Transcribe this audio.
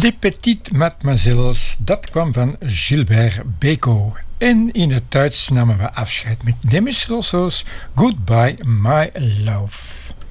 Les Petites Mademoiselles, dat kwam van Gilbert Bécaud. En in het Duits namen we afscheid met Demis Rosso's Goodbye My Love.